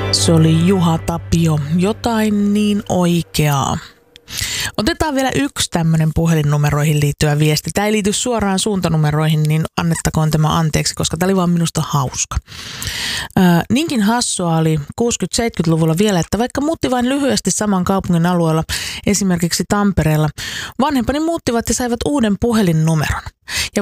Se oli Juha Tapio, jotain niin oikeaa. Otetaan vielä yksi tämmöinen puhelinnumeroihin liittyvä viesti. Tämä ei liity suoraan suuntanumeroihin, niin annettakoon tämä anteeksi, koska tämä oli vaan minusta hauska. Niinkin hassua oli 60-70-luvulla vielä, että vaikka muutti vain lyhyesti saman kaupungin alueella, esimerkiksi Tampereella, vanhempani muuttivat ja saivat uuden puhelinnumeron. Ja